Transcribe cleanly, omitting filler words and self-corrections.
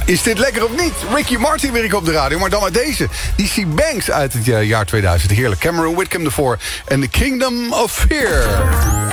Is dit lekker of niet? Ricky Martin weer ik op de radio, maar dan met deze. DC Banks uit het jaar 2000. Heerlijk. Cameron Whitcomb ervoor. En The Kingdom of Fear.